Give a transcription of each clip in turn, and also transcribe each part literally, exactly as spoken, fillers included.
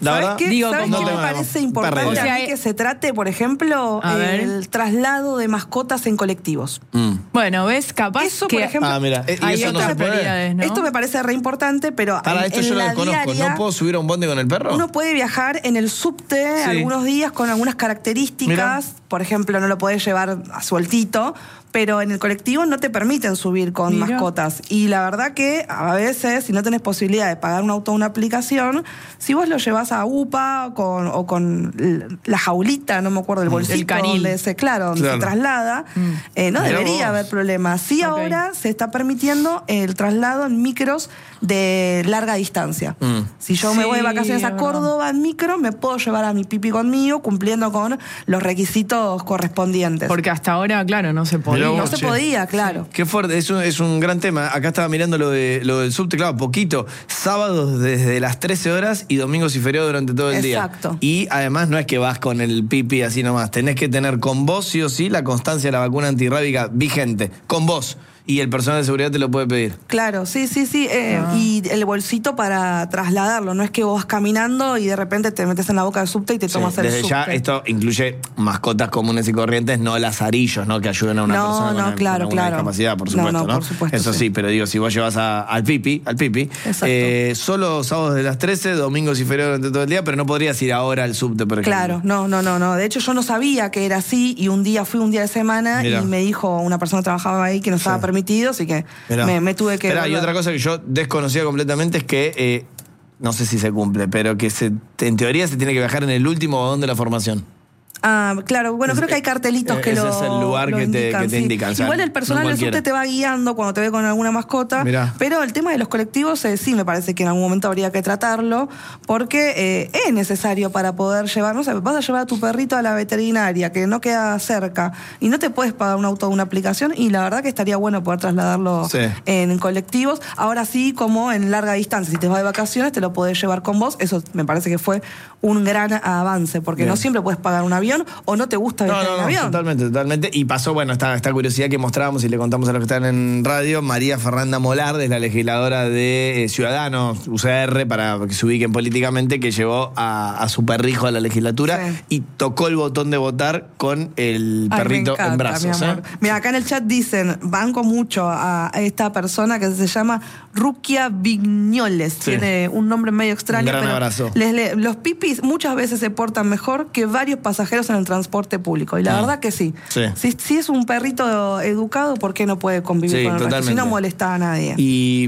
¿Sabes verdad, qué, digo, ¿sabes como qué me no parece importante o sea, a mí que se trate, por ejemplo, el traslado de mascotas en colectivos? Mm. Bueno, ¿ves? Capaz eso, que por ejemplo, ah, mira, ¿y hay eso otras no se prioridades, puede? ¿no? Esto me parece re importante, pero Para en, esto en yo la lo desconozco. diaria, ¿No puedo subir a un bondi con el perro? Uno puede viajar en el subte Sí. algunos días con algunas características. Mirá. Por ejemplo, no lo podés llevar a sueltito, pero en el colectivo no te permiten subir con Mirá. mascotas. Y la verdad que a veces, si no tenés posibilidad de pagar un auto o una aplicación, si vos lo llevas a UPA con, o con la jaulita, no me acuerdo, el bolsito, el canil. donde se, claro, donde claro. se traslada, mm. eh, no Mirá debería vos. haber problema. Sí, okay. ahora se está permitiendo el traslado en micros de larga distancia. Mm. Si yo sí, me voy de vacaciones a Córdoba en micro, me puedo llevar a mi pipi conmigo, cumpliendo con los requisitos correspondientes. Porque hasta ahora, claro, no se podía. No se che. podía, claro. Qué fuerte, es un, es un gran tema. Acá estaba mirando lo, de, lo del subte, claro, poquito. Sábados desde las trece horas y domingos y feriados durante todo el día. Exacto. Y además no es que vas con el pipi así nomás. Tenés que tener con vos, sí o sí, la constancia de la vacuna antirrábica vigente. Con vos. Y el personal de seguridad te lo puede pedir. Claro, sí, sí, sí. Eh, ah. Y el bolsito para trasladarlo. No es que vos vas caminando y de repente te metes en la boca del subte y te tomas sí, el desde subte. Desde ya esto incluye mascotas comunes y corrientes, no lazarillos, ¿no? Que ayuden a una no, persona no, con, claro, con alguna claro. discapacidad, por supuesto, no, no, ¿no? por supuesto, Eso sí. sí, pero digo, si vos llevas a, al pipi, al pipi, eh, solo sábados de las trece, domingos y feriados durante todo el día, pero no podrías ir ahora al subte, por ejemplo. Claro, no, no, no, no. De hecho, yo no sabía que era así y un día fui un día de semana Mirá. y me dijo una persona que trabajaba ahí que no estaba sí. permitido, así que me, me tuve que... Mirá, y otra cosa que yo desconocía completamente es que, eh, no sé si se cumple, pero que se, en teoría se tiene que viajar en el último vagón de la formación. Ah, claro, bueno, es, creo que hay cartelitos que ese lo Ese es el lugar lo que, te, indican, que te sí. indican. O sea, igual el personal no del subte te va guiando cuando te ve con alguna mascota. Mirá. Pero el tema de los colectivos eh, sí me parece que en algún momento habría que tratarlo, porque eh, es necesario para poder llevar, no sé, vas a llevar a tu perrito a la veterinaria, que no queda cerca, y no te puedes pagar un auto o una aplicación, y la verdad que estaría bueno poder trasladarlo sí. en colectivos. Ahora sí, como en larga distancia, si te vas de vacaciones, te lo podés llevar con vos. Eso me parece que fue un gran avance, porque Bien. no siempre puedes pagar un avión o no te gusta No, no, no, totalmente, totalmente. Y pasó, bueno, esta, esta curiosidad que mostrábamos y le contamos a los que están en radio. María Fernanda Molar, es la legisladora de eh, Ciudadanos, U C R, para que se ubiquen políticamente, que llevó a, a su perrijo a la legislatura sí. y tocó el botón de votar con el Ay, perrito encanta, en brazos. ¿eh? Mira, acá en el chat dicen, banco mucho a esta persona que se llama Rukia Vignoles. Sí. Tiene un nombre medio extraño. Un gran pero abrazo. Les, les, los pipis muchas veces se portan mejor que varios pasajeros en el transporte público. Y la mm. verdad que sí. Sí. Si, si es un perrito educado, ¿por qué no puede convivir sí, con el totalmente. resto? Si no molesta a nadie. Y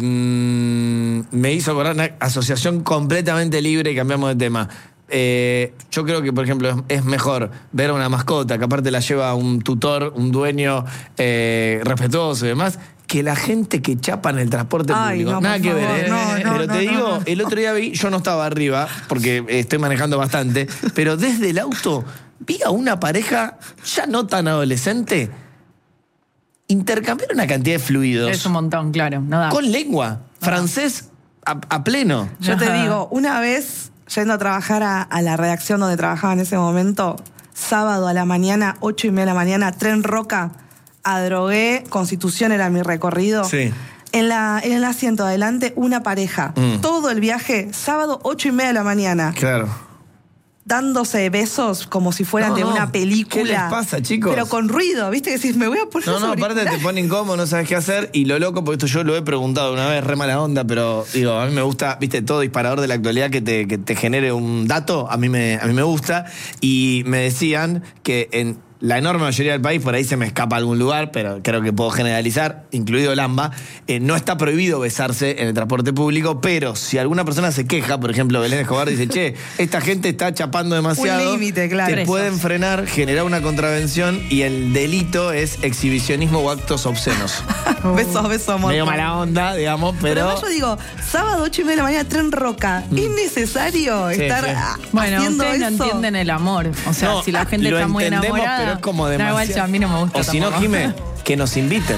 mmm, me hizo acordar una asociación completamente libre y cambiamos de tema. Eh, yo creo que, por ejemplo, es mejor ver a una mascota que aparte la lleva un tutor, un dueño eh, respetuoso y demás, que la gente que chapa en el transporte Ay, público. No, Nada que favor, ver, ¿eh? No, no, pero te no, digo, no, no. el otro día vi, yo no estaba arriba, porque estoy manejando bastante, pero desde el auto vi a una pareja ya no tan adolescente intercambiar una cantidad de fluidos. Es un montón, claro. No da. Con lengua, francés a, a pleno. Yo Ajá. te digo, una vez yendo a trabajar a, a la redacción donde trabajaba en ese momento, sábado a la mañana, ocho y media de la mañana, Tren Roca, Adrogué, Constitución era mi recorrido. Sí. En, la, en el asiento de adelante, una pareja. Mm. Todo el viaje, sábado, ocho y media de la mañana. Claro. Dándose besos como si fueran no, de una película. ¿Qué les pasa, chicos? Pero con ruido, ¿viste? Que decís, me voy a poner No, no, aparte te pone incómodo, no sabes qué hacer. Y lo loco, porque esto yo lo he preguntado una vez, re mala onda, pero digo, a mí me gusta, ¿viste? Todo disparador de la actualidad que te, que te genere un dato, a mí, me, a mí me gusta. Y me decían que en la enorme mayoría del país, por ahí se me escapa algún lugar, pero creo que puedo generalizar, incluido el AMBA, eh, no está prohibido besarse en el transporte público, pero si alguna persona se queja, por ejemplo, Belén Escobar dice, che, esta gente está chapando demasiado, un límite, claro. te pueden frenar, generar una contravención y el delito es exhibicionismo o actos obscenos. Besos, besos, amor. Medio mala onda, digamos, pero... Pero yo digo, sábado ocho y media de la mañana, Tren Roca, mm. ¿es necesario sí, estar sí. Bueno, haciendo ustedes eso? no entienden el amor. O sea, no, si la gente está muy enamorada... Pero es como demasiado. No, igual, a mí no me gusta. O si no, Jimé, que nos inviten.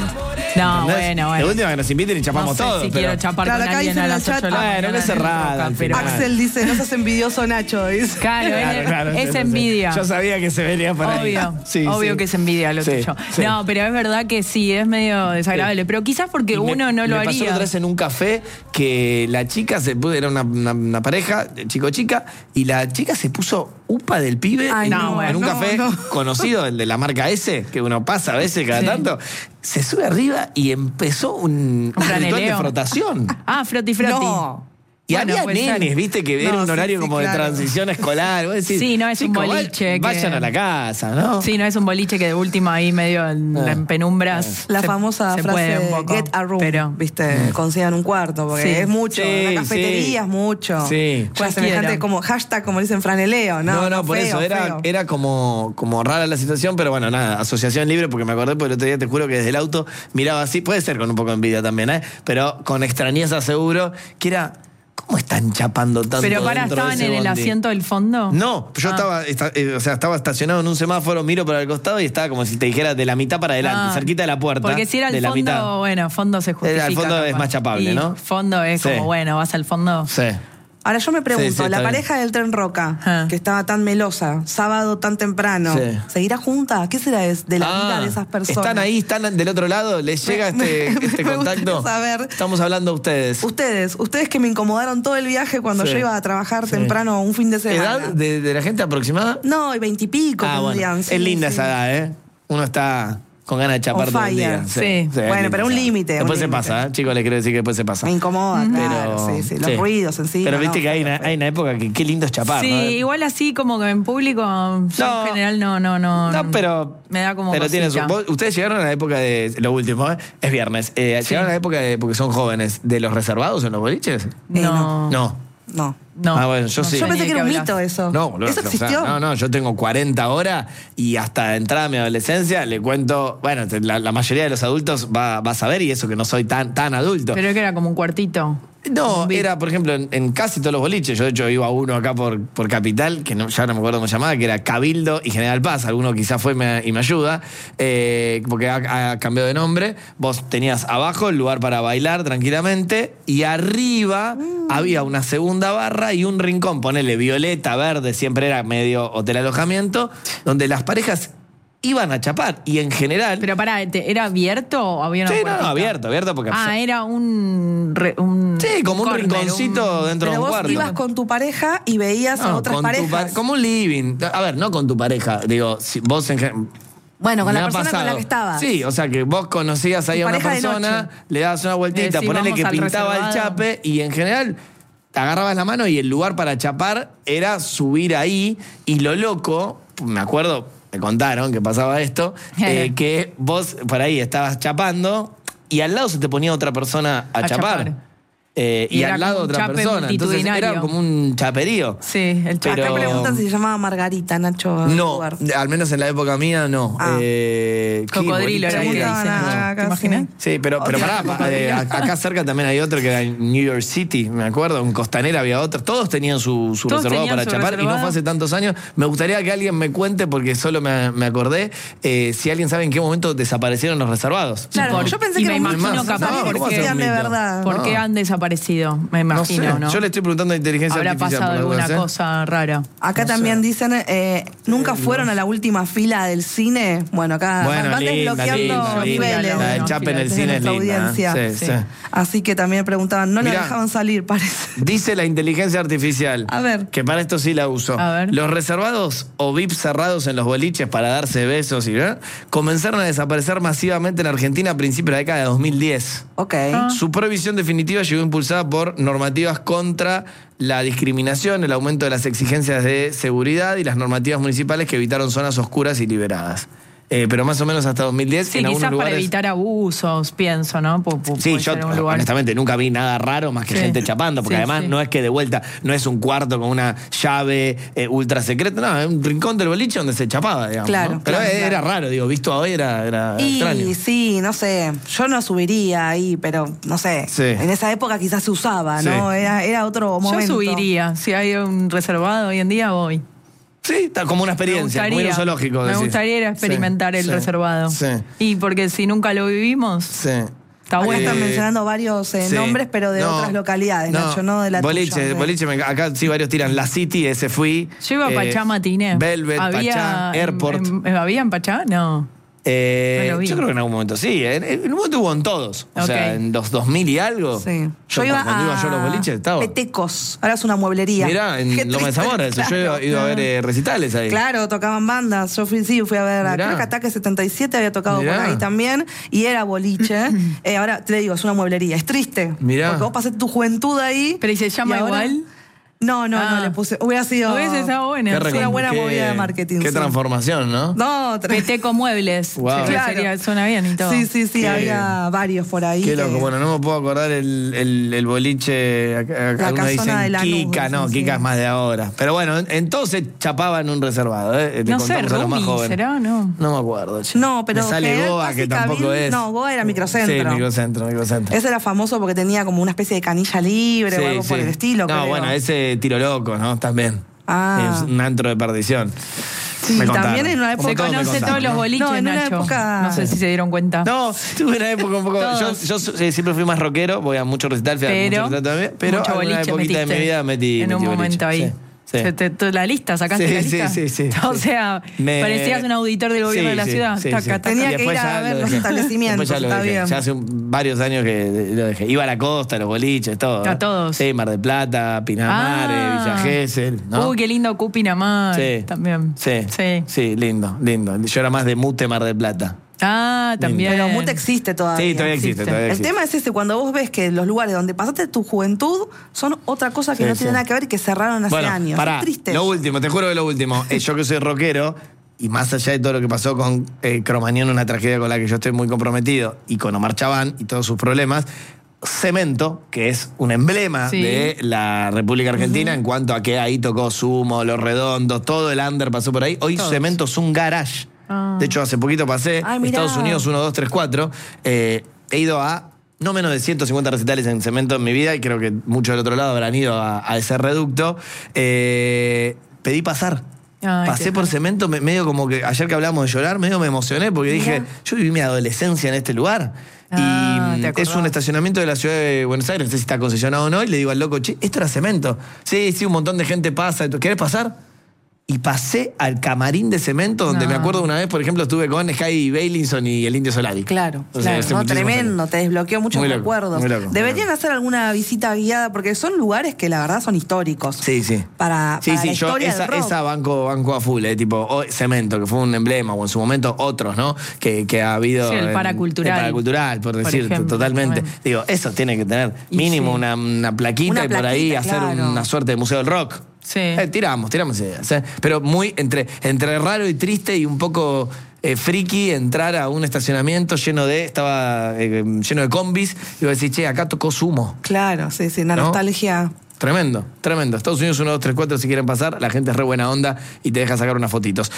No, bueno, bueno. De última que nos inviten y chapamos no sé todos. si pero... quiero chapar Claro, con acá alguien dicen a en las el ocho de la chat, mañana. bueno, que es cerrada, pero... Axel dice, no seas envidioso, Nacho, dice. Claro, Claro, es, claro, es sí, envidia. Yo sabía que se venía por ahí. Obvio, Sí, obvio sí. que es envidia lo Sí, tuyo. sí. No, pero es verdad que sí, es medio desagradable. Sí. Pero quizás porque Y me- uno no lo me haría. pasó otra vez en un café que la chica se puso, era una, una, una pareja, chico-chica, y la chica se puso upa del pibe Ay, en, no, un- bueno, en un no, café no. conocido, el de la marca S, que uno pasa a veces cada Sí. tanto. Se sube arriba y empezó un, un ritual de franeleo. frotación. Ah, froti froti. No. Y Bueno, había puede ser. nenes, viste, que era No, un sí, horario sí, como claro. de transición escolar. Vos decís, Sí, no es un "Chicos, boliche que- Vayan a la casa, ¿no? Sí, no es un boliche que de última ahí medio en, Ah. en penumbras. La se- famosa se frase puede un poco, get a room, pero- viste, consigan un cuarto, porque Sí. es mucho, Sí, en la cafetería sí. es mucho. Sí. Pues Cualquiera. semejante como hashtag, como dicen franeleo, ¿no? No, no, por feo, eso era, feo. era como, como rara la situación, pero bueno, nada, asociación libre, porque me acordé, porque el otro día te juro que desde el auto miraba así, puede ser con un poco de envidia también, ¿eh? Pero con extrañeza seguro, que era, ¿cómo están chapando tanto? Pero para, dentro de ¿estaban ese en el bondi? asiento del fondo? No, yo Ah. estaba, esta- eh, o sea, estaba estacionado en un semáforo, miro para el costado y estaba como si te dijera de la mitad para adelante, Ah. cerquita de la puerta. Porque si era el de la mitad. fondo, bueno, fondo se justifica. El fondo es capaz. más chapable, Y ¿no? Fondo es Sí. como, bueno, vas al fondo. Sí. Ahora yo me pregunto, Sí, sí, está la bien. pareja del Tren Roca, Ah. que estaba tan melosa, sábado tan temprano, Sí. ¿seguirá junta? ¿Qué será es de la Ah, vida de esas personas? ¿Están ahí, están del otro lado? ¿Les llega Me- este, me- este me contacto? gustaría saber. Estamos hablando a ustedes. Ustedes, ustedes que me incomodaron todo el viaje cuando Sí. yo iba a trabajar Sí. temprano un fin de semana. ¿Edad de, de la gente aproximada? No, y veintipico Ah, bueno. tendrían. sí, es linda sí. esa edad, ¿eh? Uno está con ganas de chapar On todo el día. fire. Sí. es Bueno, linda pero un esa edad. límite, un Después se límite. pasa, ¿eh? Chicos, les quiero decir que después se pasa. Me incomoda, claro, Pero- sí, sí. Los sí. ruidos encima. Pero viste no, que hay feo, una, feo. hay una época que qué lindo es chapar, Sí, ¿no? igual así como que en público, yo No. en general no, no, no. No, pero. Me da como Pero tiene cosita. su- vos- ustedes llegaron a la época de. Lo último, ¿eh? Es viernes. Eh, Sí. ¿Llegaron a la época de. Porque son jóvenes. ¿De los reservados en los boliches? Eh, No. No. No. No. Ah, bueno, yo No sí. Yo sé pensé ni que de era un qué mito hablas. eso. No, boludo, ¿Eso o sea, existió? no, no, yo tengo cuarenta ahora y hasta entrada a mi adolescencia le cuento, bueno, te- la, la mayoría de los adultos va, va a saber y eso que no soy tan, tan adulto. Pero que era como un cuartito. No, Un beat. era, por ejemplo, en, en casi todos los boliches. Yo, de hecho, iba a uno acá por, por Capital, que no, ya no me acuerdo cómo se llamaba, que era Cabildo y General Paz. Alguno quizás fue me- y me ayuda, eh, porque ha, ha cambiado de nombre. Vos tenías abajo el lugar para bailar tranquilamente y arriba había una segunda barra y un rincón, ponele violeta, verde, siempre era medio hotel alojamiento, donde las parejas iban a chapar y en general... Pero pará, ¿te- ¿era abierto o había una Sí, no, puertita? no, abierto, abierto porque... Ah, era un... re- un Sí, como un corner, rinconcito dentro Pero de un vos cuarto. ibas con tu pareja y veías a No, otras con tu parejas. pa- como un living. A ver, no con tu pareja. Digo, si vos en gen- Bueno, con me la ha persona con pasado. la que estabas. Sí, o sea que vos conocías ahí Tu a una pareja de persona, noche. le dabas una vueltita, Decís, ponele vamos que al pintaba el reservado. chape y en general te agarrabas la mano y el lugar para chapar era subir ahí y lo loco, me acuerdo, me contaron que pasaba esto, eh, que vos por ahí estabas chapando y al lado se te ponía otra persona a, A chapar. chapar. Eh, y, Y era al lado como un otra chape persona. Entonces era multitudinario. como un chaperío. Sí, el chape. Pero- Acá preguntan si se llamaba Margarita, Nacho. el No, lugar. al menos en la época mía no. Ah. Eh, qué Cocodrilo era boliche ahí, era. Preguntaban dicen. acá, ¿Te imaginas? sí. Sí, pero, pero Otra pará, pa- cocodrilo. eh, acá cerca también hay otro que era en New York City, me acuerdo, en Costanera había otro. Todos tenían su, su Todos reservado tenían para su chapar y no reservado. fue hace tantos años. Me gustaría que alguien me cuente, porque solo me, me acordé, eh, si alguien sabe en qué momento desaparecieron los reservados. Claro, por- yo pensé y que me era un imagino mito, no capaz sabía que ¿cómo hace existían un de mito? verdad. ¿Por No. qué han desaparecido? Me No sé, imagino, ¿no? yo le estoy preguntando a inteligencia Habrá artificial. pasado por las alguna dudas, ¿eh? cosa rara. Acá No también sé. dicen, eh, ¿nunca fueron a la última fila del cine? Bueno, acá Bueno, van linda, desbloqueando linda, linda. niveles. La del chape en el de cine es nuestra linda. audiencia. Sí, Sí. sí. Así que también preguntaban, no lo Mirá. dejaban salir, parece. Dice la inteligencia artificial. A ver. Que para esto sí la uso. A ver. Los reservados o V I P cerrados en los boliches para darse besos y ¿eh? comenzaron a desaparecer masivamente en Argentina a principios de la década de dos mil diez. Ok. Ah. Su prohibición definitiva llegó impulsada por normativas contra la discriminación, el aumento de las exigencias de seguridad y las normativas municipales que evitaron zonas oscuras y liberadas. Eh, pero más o menos hasta dos mil diez Sí, en algunos quizás para lugares... evitar abusos, pienso, ¿no? Pu- pu- Sí, puede yo ser un lugar. honestamente nunca vi nada raro más que Sí. gente chapando, porque Sí, además sí. no es que de vuelta, no es un cuarto con una llave eh, ultra secreta, no, es un rincón del boliche donde se chapaba, digamos. Claro, ¿no? Pero claro, era claro. raro, digo, visto hoy era, era Y extraño. sí, no sé, yo no subiría ahí, pero no sé, Sí. en esa época quizás se usaba, ¿no? Sí. Era, era otro Yo momento. subiría. Si hay un reservado hoy en día, voy. Sí, está como una experiencia, como ir a un zoológico. Me decís. gustaría ir a experimentar sí, el sí, reservado. Sí. Y porque si nunca lo vivimos, Sí. está Acá bueno. están Eh, mencionando varios eh, sí. nombres, pero de No, otras localidades, no. Nacho, no de la boliche, tuya. Boliche, me- acá sí varios tiran La City, ese fui. Yo iba a Eh, Pachá Matiné. Velvet, ¿Había Pachá, en- Airport. en- ¿Había en Pachá? No. Eh, No lo vi. yo creo que en algún momento sí. En, en un momento hubo en todos. O Ok. sea, en los dos mil y algo. Sí. Yo, Yo iba cuando iba a yo a los boliches estaba. Petecos, ahora es una mueblería. Mirá, en Qué Loma de triste, Zamora, eso. Yo he claro. ido a ver eh, recitales ahí. Claro, tocaban bandas. Yo fui, sí, fui a ver a Mirá. creo que Ataque setenta y siete, había tocado Mirá. por ahí también. Y era boliche. Eh, ahora te digo, es una mueblería. Es triste. Mirá. Porque vos pasaste tu juventud ahí. Pero ¿y se llama ahora- igual? No, no, Ah. no le puse. Hubiera sido. Hubiese estado buena. Qué Sí, recon- una buena qué- movida de marketing, Qué sí. transformación, ¿no? No, tre- Peteco Muebles. Wow. Sí, Claro. sería- suena bien y todo. Sí, sí, sí, Qué- había varios por ahí. Qué que- loco. Bueno, no me puedo acordar el, el, el boliche. acá- acá La algunos casona de dicen Lanús, Kika, no, dicen, Kika sí. es más de ahora. Pero bueno, entonces chapaba en un reservado, ¿eh? Le No sé, contamos a los más Rumi, jóvenes. ¿será o no? No me acuerdo, che. No, pero. Me sale que Goa, casi que tampoco cabil- es. No, Goa era microcentro. Sí, microcentro, microcentro. Ese era famoso porque tenía como una especie de canilla libre Sí, o algo por sí. el estilo. No, creo. bueno, ese tiro loco, ¿no? También. Ah. Es un antro de perdición. Sí, Me contaron. también en una Como Se época. todos me conoce contaron, todos los ¿no? boliches, No, en una Nacho. época- No sé si se dieron cuenta. No, tuve una época un poco. Yo, Todos. yo eh, siempre fui más rockero, voy a muchos recitales, fui a Pero, muchos recitales también. Pero mucho en una boliche poquita de mi metiste vida metí. en metí un boliche. momento ahí. Sí, sí. Se te- te- la lista, sacaste Sí, la sí, lista. sí, sí, O sí. sea, Me- parecías un auditor del gobierno Sí, de la sí, ciudad. sí, Taca, sí. taca. Tenía Y que después ir a ya ver lo los dejé. establecimientos, Después ya lo está dejé. bien. Ya hace un- varios años que lo dejé. Iba a la costa, los boliches, todo. A ¿eh? todos. Sí, Mar del Plata, Pinamar, Ah. Villa Gesell, ¿no? Uy, qué lindo Cupinamar. Sí. También. Sí, Sí. sí, lindo, lindo. Yo era más de Mute Mar del Plata. Ah, también. Pero Mute existe todavía. Sí, todavía existe, existe. todavía El existe. tema es ese, cuando vos ves que los lugares donde pasaste tu juventud son otra cosa que Sí, no sí. tiene nada que ver y que cerraron hace Bueno, años. pará, Es triste. lo último, te juro que lo último. Eh, yo que soy rockero, y más allá de todo lo que pasó con eh, Cromañón, una tragedia con la que yo estoy muy comprometido, y con Omar Chabán y todos sus problemas, Cemento, que es un emblema Sí. de la República Argentina en cuanto a que ahí tocó Sumo, Los Redondos, todo el under pasó por ahí. Hoy Todos. Cemento es un garage. Ah. De hecho, hace poquito pasé, Ay, mirá. Estados Unidos uno, dos, tres, cuatro. Eh, he ido a no menos de ciento cincuenta recitales en Cemento en mi vida, y creo que muchos del otro lado habrán ido a, a ese reducto. Eh, pedí pasar. Ay, Pasé qué por bueno. Cemento, me- medio como que ayer que hablamos de llorar, medio me emocioné porque dije, yo viví mi adolescencia en este lugar. Ah, y te mm, es acordás. un estacionamiento de la ciudad de Buenos Aires, no sé si está concesionado o no, y le digo al loco, che, esto era Cemento. Sí, sí, un montón de gente pasa. ¿Querés pasar? Y pasé al camarín de Cemento, donde No. me acuerdo una vez, por ejemplo, estuve con Sky Bailinson y el Indio Solari. Claro, O sea, claro. hace No, muchísimos tremendo, años. te desbloqueó muchos Muy loco, recuerdos. muy loco, muy Deberían loco. hacer alguna visita guiada porque son lugares que la verdad son históricos. Sí, sí. Para, Sí, para sí, la yo historia esa, del rock. esa banco, banco a full, eh, tipo oh, Cemento, que fue un emblema, o en su momento otros, ¿no? Que, que ha habido. Sí, el en- paracultural. El paracultural, por Por decirte, ejemplo, totalmente. también. Digo, eso tiene que tener Y mínimo sí. una, una plaquita Una y por ahí plaquita, hacer claro. una suerte de museo del rock. Sí. Eh, tiramos, tiramos ideas. eh. Pero muy entre, entre raro y triste y un poco eh, friki entrar a un estacionamiento lleno de, estaba eh, lleno de combis, y vos decís, che, acá tocó Sumo. Claro, sí, sí, una ¿No? nostalgia. Tremendo, tremendo. Estados Unidos uno, dos, tres, cuatro si quieren pasar. La gente es re buena onda y te deja sacar unas fotitos.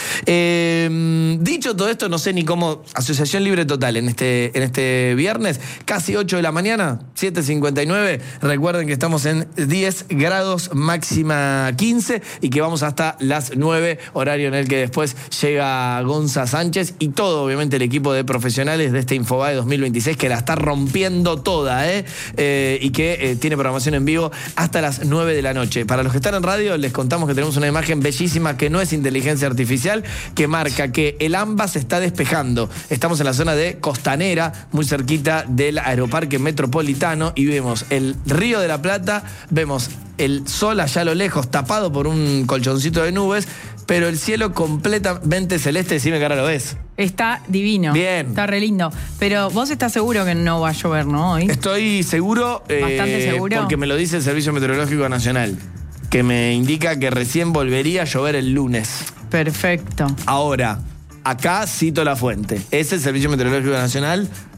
Eh, dicho todo esto, no sé ni cómo. Asociación Libre Total en este, en este viernes, casi ocho de la mañana, siete cincuenta y nueve. Recuerden que estamos en diez grados, máxima quince, y que vamos hasta las nueve, horario en el que después llega Gonza Sánchez y todo, obviamente, el equipo de profesionales de este Infobae dos mil veintiséis que la está rompiendo toda, ¿eh? Eh, y que eh, tiene programación en vivo hasta las nueve de la noche. Para los que están en radio, les contamos que tenemos una imagen bellísima que no es inteligencia artificial, que marca que el AMBA se está despejando. Estamos en la zona de Costanera, muy cerquita del Aeroparque Metropolitano, y vemos el Río de la Plata, vemos el sol allá a lo lejos, tapado por un colchoncito de nubes, pero el cielo completamente celeste, decime que ahora lo ves. Está divino. Bien. Está re lindo. Pero vos estás seguro que no va a llover, ¿no? Hoy. Estoy seguro, eh, Bastante seguro. porque me lo dice el Servicio Meteorológico Nacional, que me indica que recién volvería a llover el lunes. Perfecto. Ahora, acá cito la fuente. Es el Servicio Meteorológico Nacional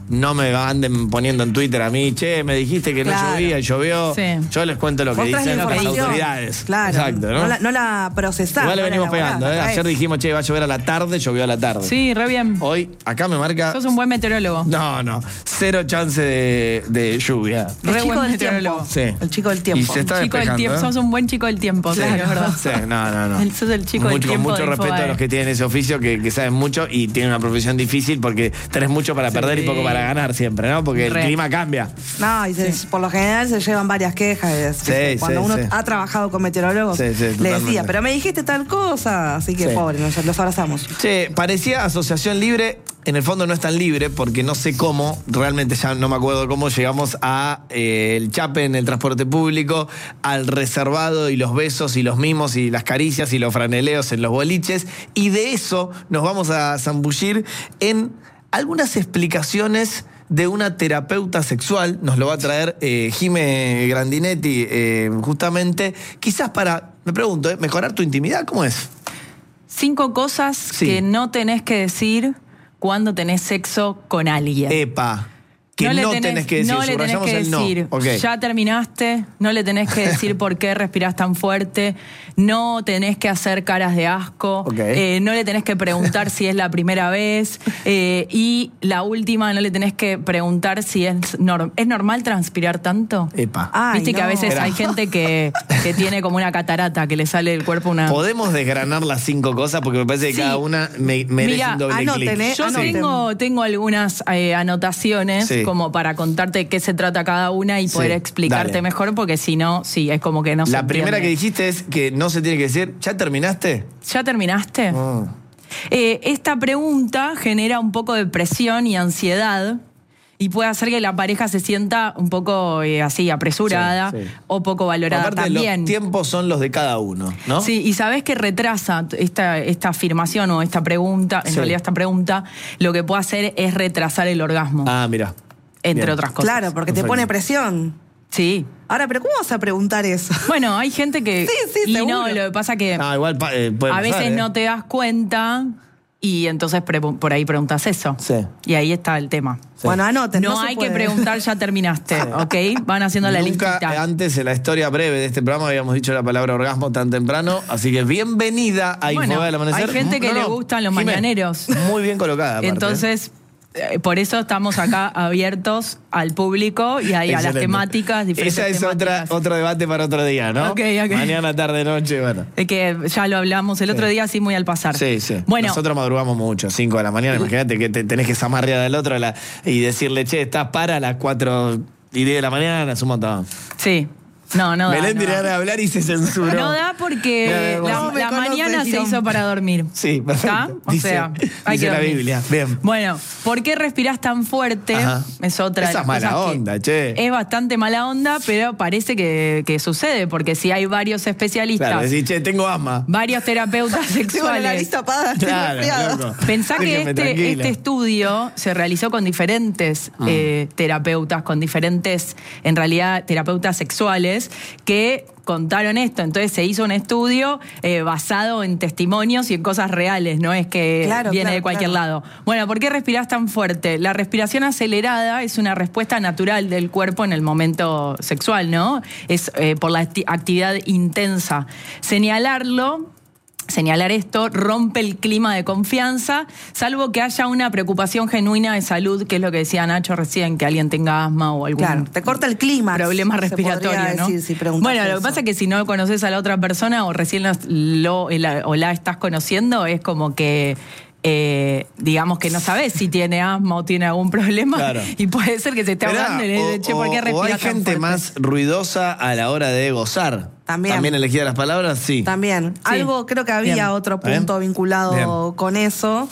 no me anden poniendo en Twitter a mí, che, me dijiste que Claro. no llovía y llovió. Sí. Yo les cuento lo que Vos traes dicen la las información. autoridades. Claro. Exacto, ¿no? No la, no la procesás. Igual le no la venimos elaborás, pegando, ¿eh? la traes. Ayer dijimos, che, va a llover a la tarde, llovió a la tarde. Sí, re bien. Hoy, acá me marca... Sos un buen meteorólogo. No, no, cero chance de, de lluvia. El Re chico buen del meteorólogo. tiempo. Sí. El chico del tiempo. Y se está Chico del despejando, tiempo, ¿eh? sos un buen chico del tiempo, Sí, claro, es verdad. sí, no, no, no. El- sos el chico del mucho, tiempo Con mucho de respeto Infobae. a los que tienen ese oficio, que, que saben mucho y tienen una profesión difícil porque tenés mucho para perder y Sí. poco para ganar siempre, ¿no? Porque Re. el clima cambia. No, y se- por lo general se llevan varias quejas. es- Sí, cuando sí, uno sí. ha trabajado con meteorólogos, Sí, sí, le totalmente. decía, pero me dijiste tal cosa, así que Sí. pobre, nos, los abrazamos. Che, parecía asociación libre, en el fondo no es tan libre porque no sé cómo, realmente ya no me acuerdo cómo llegamos a eh, el chape en el transporte público, al reservado y los besos y los mimos y las caricias y los franeleos en los boliches, y de eso nos vamos a zambullir en algunas explicaciones de una terapeuta sexual. Nos lo va a traer eh, Jime Grandinetti, eh, justamente, quizás para, me pregunto, ¿eh? ¿mejorar tu intimidad? ¿Cómo es? Cinco cosas Sí. que no tenés que decir cuando tenés sexo con alguien. Epa. Que no, le tenés que decir, no le tenés subrayamos que el no. decir, Ok. ya terminaste, no le tenés que decir por qué respirás tan fuerte, no tenés que hacer caras de asco, Ok. eh, no le tenés que preguntar si es la primera vez, eh, y la última, no le tenés que preguntar si es, norm- ¿es normal transpirar tanto? Epa. Ay, Viste que a no. veces Esperá. hay gente que, que tiene como una catarata, que le sale del cuerpo una... ¿Podemos desgranar las cinco cosas? Porque me parece que Sí. cada una me- merece Mirá, un doble anoten, clic. ¿eh? Yo Anoten. tengo, tengo algunas eh, anotaciones Sí. como para contarte de qué se trata cada una y Sí, poder explicarte dale. mejor, porque si no, sí, es como que no se La primera que entiende. dijiste es que no se tiene que decir, ¿ya terminaste? ¿Ya terminaste? Mm. Eh, esta pregunta genera un poco de presión y ansiedad y puede hacer que la pareja se sienta un poco eh, así, apresurada Sí, sí. o poco valorada Aparte, también. los tiempos son los de cada uno, ¿no? Sí, y sabés que retrasa esta, esta afirmación o esta pregunta, en Sí. realidad esta pregunta, lo que puede hacer es retrasar el orgasmo, Ah, mira. entre Bien. otras cosas. Claro, porque te Perfecto. pone presión. Sí. Ahora, pero ¿cómo vas a preguntar eso? Bueno, hay gente que... Sí, sí, y seguro. no, lo que pasa que Ah, igual pa- eh, puede a pasar, veces ¿eh? no te das cuenta y entonces pre- por ahí preguntas eso. Sí. Y ahí está el tema. Sí. Bueno, anoten. No, No, se hay puede. que preguntar, ya terminaste, ¿ok? Van haciendo la Nunca listita. antes en la historia breve de este programa habíamos dicho la palabra orgasmo tan temprano, así que bienvenida a Bueno, Infobae del Amanecer. hay gente que le gustan los Jimé, mañaneros. Muy bien colocada, aparte. Entonces, eh, por eso estamos acá abiertos al público y ahí a las Excelente. temáticas, diferentes Esa es otra, temáticas. otro debate para otro día, ¿no? Ok, ok. Mañana, tarde, noche, bueno. Es que ya lo hablamos el otro día, así muy al pasar. Sí, sí. Bueno, Nosotros madrugamos mucho, cinco de la mañana. Imagínate que te tenés que zamarrear al otro a la- y decirle, che, estás para a las cuatro y diez de la mañana, es un montón. sí. No, no da. Belén no tenía da. ganas de hablar y se censuró. No da porque Eh, bueno. la, No me la conoce, mañana se Girón. hizo para dormir. Sí, perfecto. ¿Está? O Dice- sea, hay dice que la dormir. Biblia. Bien. Bueno, ¿por qué respirás tan fuerte? Ajá. Es otra de Esa las es mala cosas que onda, che. Es bastante mala onda, pero parece que, que sucede, porque si hay varios especialistas, Claro, decís, che, tengo asma. varios terapeutas Tengo la sexuales. nariz tapada, estoy Claro, resfriada. loco. Pensá que Déjenme este, tranquila. este estudio se realizó con diferentes Mm. eh, terapeutas, con diferentes, en realidad, terapeutas sexuales que contaron esto. Entonces se hizo un estudio eh, basado en testimonios y en cosas reales, no es que Claro, viene claro, de cualquier claro. lado. Bueno, ¿por qué respirás tan fuerte? La respiración acelerada es una respuesta natural del cuerpo en el momento sexual, ¿no? Es eh, por la acti- actividad intensa. Señalarlo... Señalar esto rompe el clima de confianza, salvo que haya una preocupación genuina de salud, que es lo que decía Nacho recién, que alguien tenga asma o algún Claro, te corta el clima. problema respiratorio, ¿no? Decir, si preguntas bueno, lo que eso. pasa es que si no conoces a la otra persona o recién los- lo, la- o la estás conociendo, es como que... eh, digamos que no sabes si tiene asma o tiene algún problema, Claro. y puede ser que se esté Esperá, ahogando y le dice, che, ¿por qué o- o respiras hay tan gente fuerte? más ruidosa a la hora de gozar. También. También elegida las palabras, sí. También. Algo, creo que había Bien. otro Bien. punto vinculado Bien. con eso.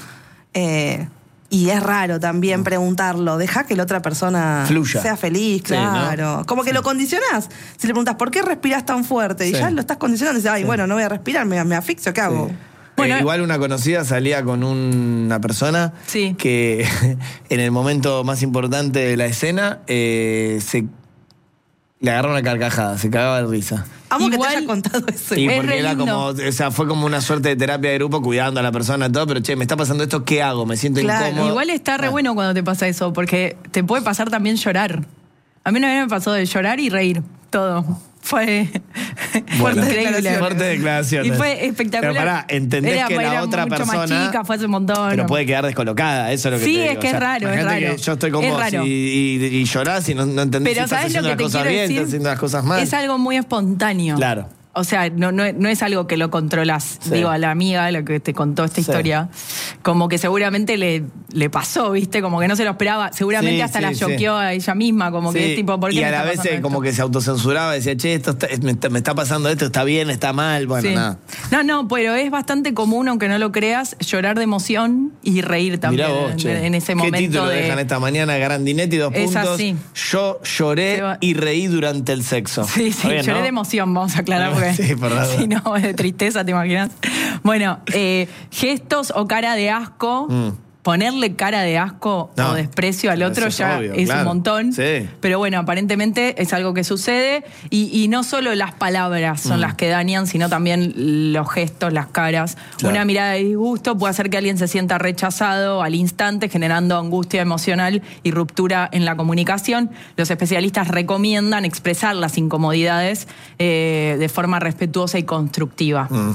eh, y es raro también preguntarlo. Deja que la otra persona Fluya. sea feliz, Sí, ¿no? claro. Como que lo condicionás. Si le preguntas, ¿por qué respirás tan fuerte? Y Sí. ya lo estás condicionando. Y dices, ay, Sí. bueno, no voy a respirar, me, me asfixio, ¿qué hago? Sí. Bueno, Eh, igual una conocida salía con una persona Sí. que en el momento más importante de la escena eh, se le agarró una carcajada, se cagaba de risa. Amo igual, que te haya contado eso. Y es porque re era lindo. como, o sea, fue como una suerte de terapia de grupo cuidando a la persona y todo, pero che, me está pasando esto, ¿qué hago? Me siento Claro. incómodo. Igual está re Ah. bueno cuando te pasa eso, porque te puede pasar también llorar. A mí una vez me pasó de llorar y reír, todo. Fue, fue Bueno, increíble. fuerte declaración. Y fue espectacular. Pero pará, entendés Era- que la era otra mucho persona. más chica, fue hace un montón. Pero puede quedar descolocada, eso es lo que Sí, te digo. es que es raro, es imagínate raro. que yo estoy con Es vos raro. y, y, y llorás y no, no entendés Pero si estás ¿sabes lo haciendo que las te cosas quiero bien, decir? estás haciendo las cosas mal. Es algo muy espontáneo. Claro. O sea, no, no, no es algo que lo controlas. Sí. Digo, a la amiga, lo que te contó esta Sí. historia, como que seguramente le, le pasó, ¿viste? Como que no se lo esperaba. Seguramente Sí, hasta sí, la sí. choqueó a ella misma, como Sí, que es tipo, ¿por qué y me a la está vez pasando eh, como esto? que se autocensuraba, decía, che, esto está- me, está, me está pasando esto, está bien, está mal, bueno, Sí. nada. No, no, pero es bastante común, aunque no lo creas, llorar de emoción y reír también Mirá vos, en, che. en ese momento. ¿Qué título de... dejan esta mañana? Grandinetti, dos Es puntos. así. Yo lloré Se va- y reí durante el sexo. Sí, sí, Está bien, lloré ¿no? de emoción, vamos a aclarar, porque Sí, por la duda. si no, de tristeza, ¿te imaginas? Bueno, eh, gestos o cara de asco, Mm. ponerle cara de asco No, o desprecio al eso otro es ya obvio, es claro. un montón. Sí. Pero bueno, aparentemente es algo que sucede y, y no solo las palabras son Mm. las que dañan, sino también los gestos, las caras. Claro. Una mirada de disgusto puede hacer que alguien se sienta rechazado al instante, generando angustia emocional y ruptura en la comunicación. Los especialistas recomiendan expresar las incomodidades eh, de forma respetuosa y constructiva. Mm.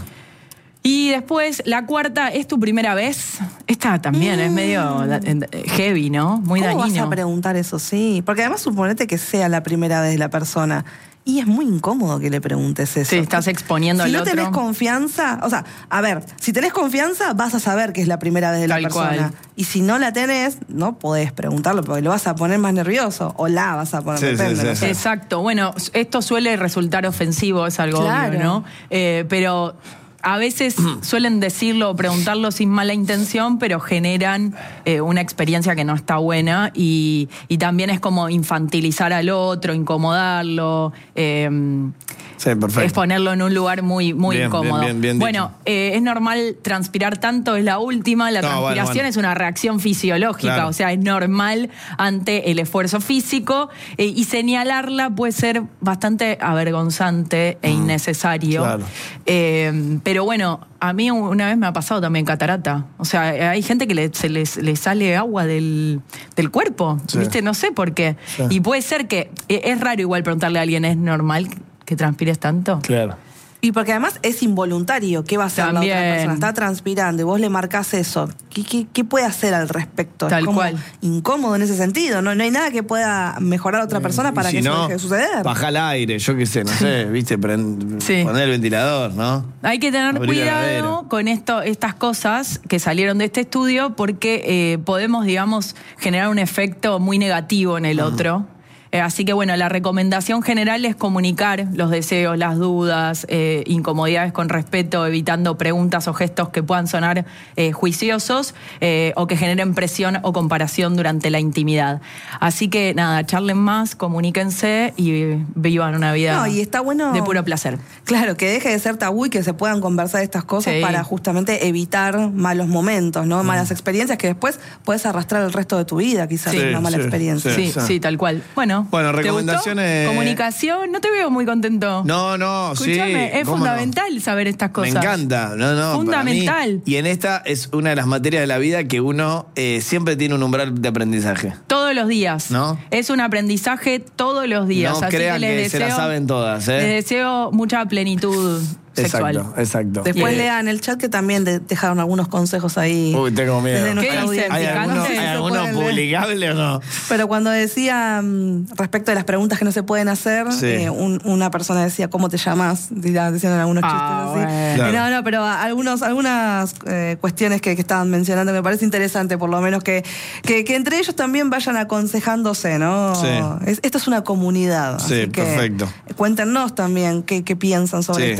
Y después, la cuarta, ¿es tu primera vez? Esta también es medio eh, heavy, ¿no? Muy ¿Cómo dañino. vas a preguntar eso? Sí, porque además suponete que sea la primera vez de la persona. Y es muy incómodo que le preguntes eso. Sí, estás exponiendo si al no otro. tenés confianza, o sea, a ver, si tenés confianza, vas a saber que es la primera vez de Tal la persona. cual. Y si no la tenés, no podés preguntarlo porque lo vas a poner más nervioso. O la vas a poner, Sí, depende, sí, sí, no sé. Exacto. Bueno, esto suele resultar ofensivo, es algo Claro. obvio, ¿no? Eh, pero a veces suelen decirlo o preguntarlo sin mala intención, pero generan eh, una experiencia que no está buena y, y también es como infantilizar al otro, incomodarlo. Eh, Sí, perfecto. Es ponerlo en un lugar muy, muy Bien, incómodo. bien, bien, bien bueno, eh, es normal transpirar tanto, es la última. La No, bueno, transpiración bueno. es una reacción fisiológica, Claro. o sea, es normal ante el esfuerzo físico eh, y señalarla puede ser bastante avergonzante e innecesario. claro. Eh, pero bueno, a mí una vez me ha pasado también catarata. O sea, hay gente que le, se les, le sale agua del, del cuerpo, Sí. ¿viste? No sé por qué. Sí. Y puede ser que, eh, es raro igual preguntarle a alguien, ¿es normal que transpires tanto? Claro. Y porque además es involuntario. ¿Qué va a hacer la También. otra persona? Está transpirando y vos le marcás eso. ¿Qué, qué, qué puede hacer al respecto? Tal es como cual. incómodo en ese sentido. No, no hay nada que pueda mejorar a otra persona para Y si que eso no, deje de suceder. baja el aire, yo qué sé, no sé, viste, Prend- Sí. poner el ventilador, ¿no? Hay que tener Abrir la cuidado heladera. con esto, estas cosas que salieron de este estudio porque eh, podemos, digamos, generar un efecto muy negativo en el otro. Eh, así que bueno, la recomendación general es comunicar los deseos, las dudas, eh, incomodidades con respeto, evitando preguntas o gestos que puedan sonar eh, juiciosos eh, o que generen presión o comparación durante la intimidad. Así que nada, charlen más, comuníquense y vivan una vida No, y está bueno- de puro placer. Claro, que deje de ser tabú y que se puedan conversar estas cosas Sí. para justamente evitar malos momentos, ¿no? Malas experiencias que después puedes arrastrar el resto de tu vida, quizás, Sí, una mala sí, experiencia. Sí, sí. sí, tal cual. Bueno, Bueno, ¿te recomendaciones- gustó? Comunicación, no te veo muy contento. No, no, sí. Escúchame, es ¿cómo no? fundamental saber estas cosas. Me encanta, no, no. Fundamental. para mí. Y en esta es una de las materias de la vida que uno eh, siempre tiene un umbral de aprendizaje. Todos los días. ¿No? Es un aprendizaje todos los días. No Así crean que, les que se deseo, la saben todas, ¿eh? Les deseo mucha plenitud sexual. Exacto, exacto. Después Bien. lean el chat que también de- dejaron algunos consejos ahí. Uy, tengo miedo. desde nuestra ¿Qué dicen? audiencia. ¿Hay Picante. alguno, Sí, ¿hay se alguno pueden leer. publicable o no? Pero cuando decía mm, respecto de las preguntas que no se pueden hacer, Sí. eh, un- una persona decía, ¿cómo te llamas? Diciendo algunos Ah, chistes así. bueno. Claro. Y No, no, pero algunos, algunas eh, cuestiones que, que estaban mencionando me parece interesante, por lo menos que, que, que entre ellos también vayan aconsejándose, ¿no? Sí. Es- esto es una comunidad. Sí, así que perfecto. Cuéntenos también qué, qué piensan sobre Sí. esta situación.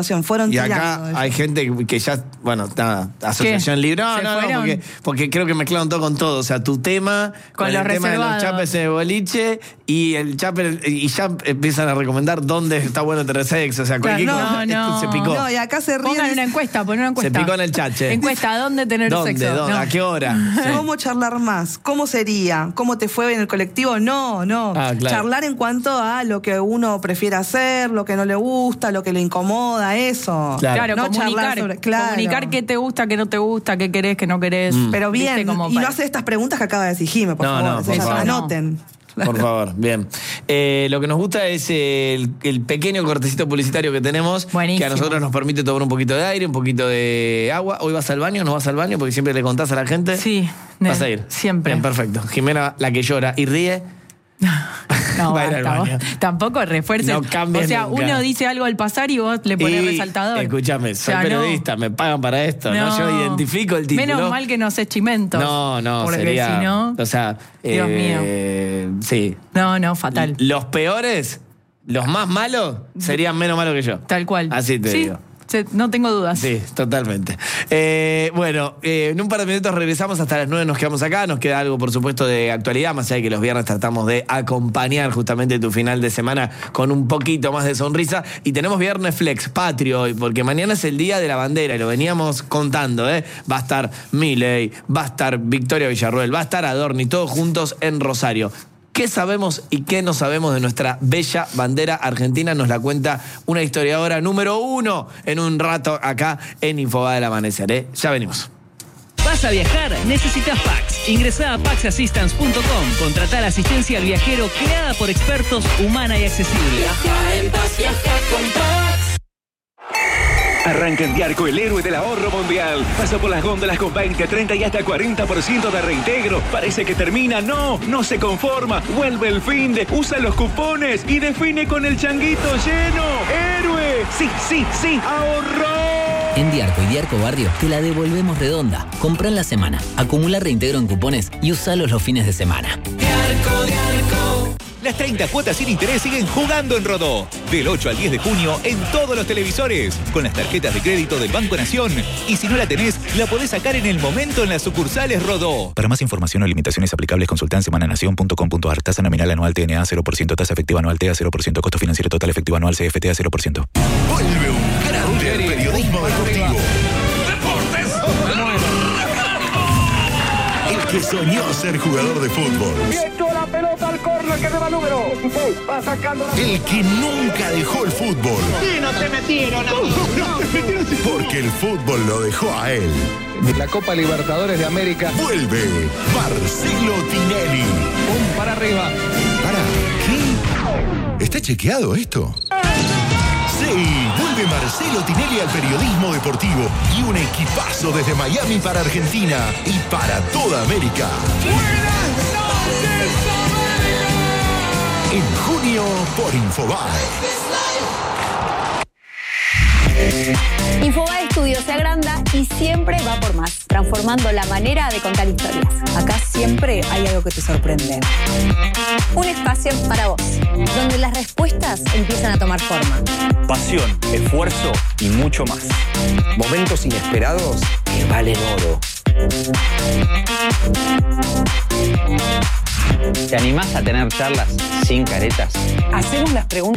información, fueron y tirando. Y acá ellos. hay gente que ya, bueno, nada, asociación ¿Qué? libre. No, ¿Se no, no, fueron? porque, porque creo que mezclaron todo con todo. O sea, tu tema Con con, los el tema de los reservados. chapes de boliche y el chape, y ya empiezan a recomendar dónde está bueno tener sexo. O sea, Claro, cualquier no, cosa. no. Esto se picó. No, y acá se ríen. Pongan una encuesta, ponen una encuesta. Se picó en el chat, che. Encuesta, ¿dónde tener ¿Dónde? sexo? ¿Dónde? No. ¿A qué hora? Sí. ¿Cómo charlar más? ¿Cómo sería? ¿Cómo te fue en el colectivo? No, no. Ah, claro. Charlar en cuanto a lo que uno prefiere hacer, lo que no le gusta, lo que le incomoda, eso. Claro. Claro, No comunicar, charlar sobre- claro. comunicar qué te gusta, qué no te gusta, qué querés, qué no querés. Pero ¿Viste? bien, Como y no para- hace estas preguntas que acaba de decir Jime, por No, favor. no, por Eso, favor. anoten. Por favor, bien. Eh, lo que nos gusta es el, el pequeño cortecito publicitario que tenemos, Buenísimo. que a nosotros nos permite tomar un poquito de aire, un poquito de agua. ¿Hoy vas al baño? ¿No vas al baño? Porque siempre le contás a la gente. Sí, Vas ne- a ir. siempre. Bien, perfecto. Jimena, la que llora y ríe. No, Va a ir al basta, baño. vos tampoco refuerces. No cambies o sea, nunca. uno dice algo al pasar y vos le pones Y, resaltador. Escúchame, soy O sea, no. periodista, me pagan para esto, ¿no? Yo identifico el título. Menos mal que no sé chimentos. No, no, porque sería. si no. O sea, Dios eh, sí. No, no, fatal. Los peores, los más malos, serían menos malos que yo. Tal cual. Así te Sí, digo. se- no tengo dudas. Sí, totalmente. Eh, bueno, eh, en un par de minutos regresamos, hasta las nueve nos quedamos acá, nos queda algo por supuesto de actualidad, más allá de que los viernes tratamos de acompañar justamente tu final de semana con un poquito más de sonrisa, y tenemos viernes flex, patrio hoy, porque mañana es el día de la bandera, y lo veníamos contando, ¿eh? Va a estar Milei, va a estar Victoria Villarruel, va a estar Adorni, todos juntos en Rosario. ¿Qué sabemos y qué no sabemos de nuestra bella bandera argentina? Nos la cuenta una historiadora número uno en un rato acá en Infobae del Amanecer, ¿eh? Ya venimos. ¿Vas a viajar? Necesitas Pax. Ingresá a pax assistance punto com. Contratá la asistencia al viajero creada por expertos, humana y accesible. Viaja en paz, viaja con Pax. Arranca en Diarco, el héroe del ahorro mundial. Pasa por las góndolas con veinte, treinta y hasta cuarenta por ciento de reintegro. Parece que termina. No, no se conforma. Vuelve el fin de, usa los cupones y define con el changuito lleno. ¡Héroe! Sí, sí, sí, ahorró. En Diarco y Diarco Barrio te la devolvemos redonda. Comprá en la semana, acumula reintegro en cupones y usalos los fines de semana. Diarco, Diarco. Las treinta cuotas sin interés siguen jugando en Rodó. Del ocho al diez de junio en todos los televisores. Con las tarjetas de crédito del Banco Nación. Y si no la tenés, la podés sacar en el momento en las sucursales Rodó. Para más información o limitaciones aplicables, consulta en semananación punto com punto a r. Tasa nominal anual T N A cero por ciento. Tasa efectiva anual T A cero por ciento. Costo financiero total efectivo anual C F T A cero por ciento. Vuelve un grande al periodismo deportivo. El que soñó ser jugador de fútbol. La pelota al córner que lleva número dieciséis. Va sacando la... El que nunca dejó el fútbol. Sí, no te metieron. No, no, porque el fútbol lo dejó a él. La Copa Libertadores de América. Vuelve Marcelo Tinelli. Pum, para arriba. ¿Para qué? ¿Está chequeado esto? Sí, vuelve Marcelo Tinelli al periodismo deportivo y un equipazo desde Miami para Argentina y para toda América. Buenas noches, América. En junio por Infobae. Infobae Studio se agranda y siempre va por más, transformando la manera de contar historias. Acá siempre hay algo que te sorprende. Un espacio para vos, donde las respuestas empiezan a tomar forma. Pasión, esfuerzo y mucho más. Momentos inesperados que valen oro. ¿Te animás a tener charlas sin caretas? Hacemos las preguntas